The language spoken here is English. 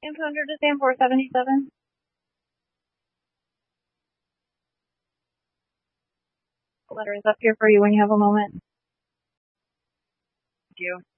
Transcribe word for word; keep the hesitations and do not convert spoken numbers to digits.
Info under to stand four seventy-seven. The letter is up here for you when you have a moment. Thank you.